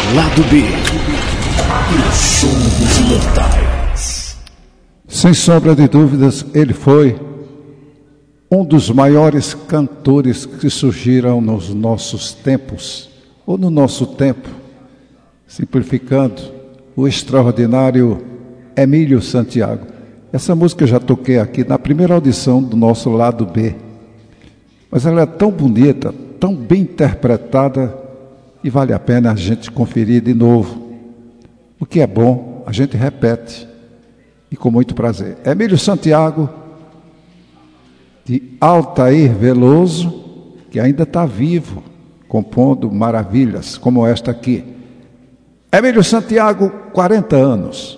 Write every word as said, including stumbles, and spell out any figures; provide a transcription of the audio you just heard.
Lado B. O som dos imortais. Sem sombra de dúvidas, ele foi um dos maiores cantores que surgiram nos nossos tempos, ou no nosso tempo, simplificando, o extraordinário Emílio Santiago. Essa música eu já toquei aqui na primeira audição do nosso Lado B, mas ela é tão bonita, tão bem interpretada, e vale a pena a gente conferir de novo. O que é bom, a gente repete, e com muito prazer. Emílio Santiago, de Altair Veloso, que ainda está vivo, compondo maravilhas como esta aqui. Emílio Santiago, quarenta anos.